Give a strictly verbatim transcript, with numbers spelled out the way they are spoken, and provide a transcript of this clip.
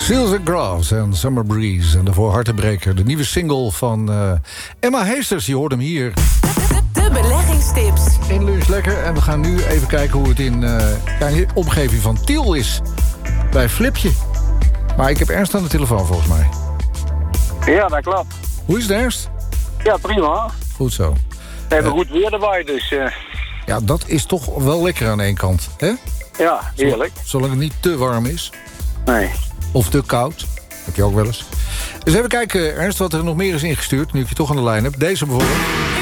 Seals and Grass en Summer Breeze. En daarvoor Hartenbreker, de nieuwe single van uh, Emma Heesters. Je hoort hem hier. De, de beleggingstips. In Lunch Lekker. En we gaan nu even kijken hoe het in uh, ja, de omgeving van Tiel is. Bij Flipje. Maar ik heb Ernst aan de telefoon volgens mij. Ja, dat klopt. Hoe is het, Ernst? Ja, prima. Goed zo. We hebben uh, goed weer erbij, dus... Uh... Ja, dat is toch wel lekker aan één kant, hè? Ja, heerlijk. Zolang het niet te warm is. Nee. Of te koud. Heb je ook wel eens. Dus even kijken, Ernst, wat er nog meer is ingestuurd. Nu ik je toch aan de lijn heb. Deze bijvoorbeeld.